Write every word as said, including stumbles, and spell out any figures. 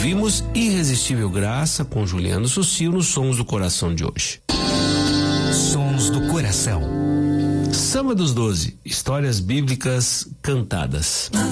Ouvimos Irresistível Graça com Juliano Sucio nos Sons do Coração de hoje. Sons do Coração. Samba dos Doze, histórias bíblicas cantadas.